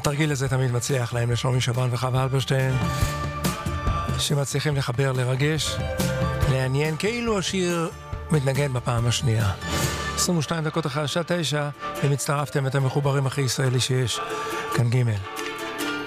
התרגיל הזה תמיד מצליח להם, לשלומי שבן וחווה אלברשטיין, שמצליחים לחבר, לרגש, לעניין, כאילו השיר מתנגן בפעם השנייה. 22 דקות אחרי השעה 9, אם הצטרפתם, אתם מחוברים הכי ישראלי שיש, כאן ג'